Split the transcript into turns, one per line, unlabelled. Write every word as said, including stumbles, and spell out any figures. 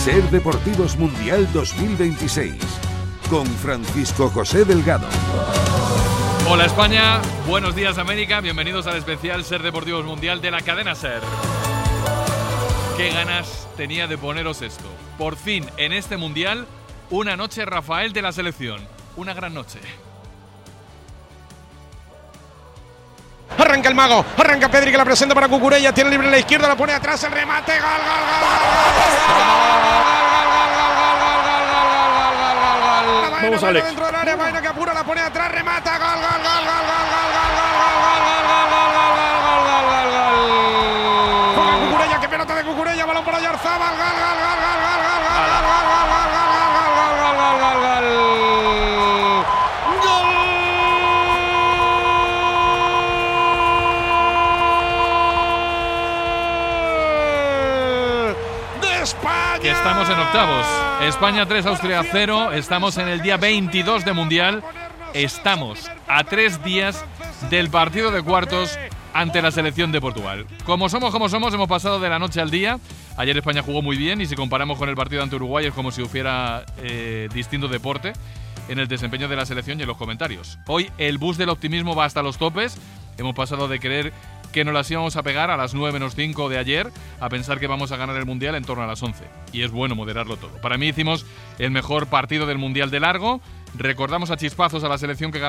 Ser Deportivos Mundial dos mil veintiséis, con Francisco José Delgado.
Hola España, buenos días América, bienvenidos al especial Ser Deportivos Mundial de la cadena Ser. Qué ganas tenía de poneros esto. Por fin, en este Mundial, una noche Rafael de la selección. Una gran noche.
Arranca el mago, arranca Pedri que la presenta para Cucurella, tiene libre en la izquierda, la pone atrás, el remate, gol, gol, gol, gol,
Vamos, Alex.
dentro del área, Baena que apura, la pone atrás, remata, gol, gol, gol, gol, gol, gol, Cucurella, qué pelota de Cucurella, balón para Oyarzabal, gol, gol, gol, gol, gol, gol,
que estamos en octavos. España tres, Austria cero. Estamos en el día veintidós de Mundial. Estamos a tres días del partido de cuartos ante la selección de Portugal. Como somos, como somos, hemos pasado de la noche al día. Ayer España jugó muy bien y si comparamos con el partido ante Uruguay es como si hubiera eh, distinto deporte en el desempeño de la selección y en los comentarios. Hoy el bus del optimismo va hasta los topes. Hemos pasado de creer que nos las íbamos a pegar a las nueve menos cinco de ayer a pensar que vamos a ganar el Mundial en torno a las once. Y es bueno moderarlo todo. Para mí hicimos el mejor partido del Mundial de largo. Recordamos a chispazos a la selección que ganó